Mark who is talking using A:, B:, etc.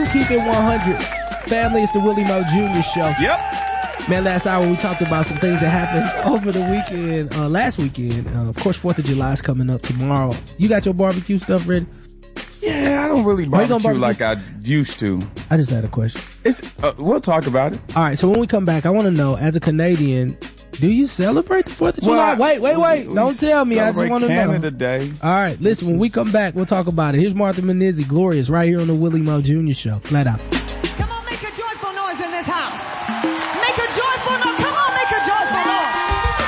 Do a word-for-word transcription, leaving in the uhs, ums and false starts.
A: keep it one hundred. Family, it's the Willie Mo Junior Show.
B: Yep.
A: Man, last hour we talked about some things that happened over the weekend, uh, last weekend. Uh, of course, fourth of July is coming up tomorrow. You got your barbecue stuff ready?
B: Yeah, I don't really barbecue,
A: barbecue
B: like I used to.
A: I just had a question.
B: It's uh, we'll talk about it.
A: All right, so when we come back, I want to know, as a Canadian, do you celebrate the fourth of July?
B: Well,
A: wait, wait, wait.
B: we,
A: Don't
B: we
A: tell me. I just want to know.
B: Canada Day.
A: All right, listen, when we come back, we'll talk about it. Here's Martha Menezzi, Glorious, right here on the Willie Mo Junior Show. Flat out.